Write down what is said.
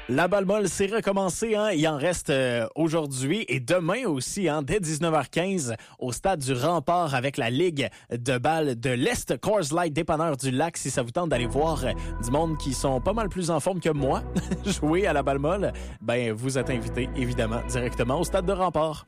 La balle molle, c'est recommencé. Il en reste aujourd'hui et demain aussi, dès 19h15, au stade du Rempart avec la Ligue de balle de l'Est, Coors Light, dépanneur du Lac. Si ça vous tente d'aller voir du monde qui sont pas mal plus en forme que moi jouer à la balle molle, ben vous êtes invités, évidemment, directement au stade de Rempart.